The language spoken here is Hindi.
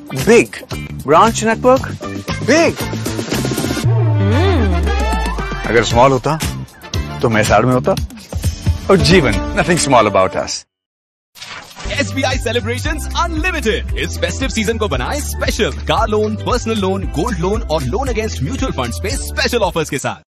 Big. Branch network? Big. अगर स्मॉल होता तो मैं साइड में होता। और जीवन, nothing small about us. SBI Celebrations Unlimited इस फेस्टिव सीजन को बनाए special. Car loan, personal loan, gold loan और लोन अगेंस्ट म्यूचुअल फंड्स पे स्पेशल ऑफर्स के साथ।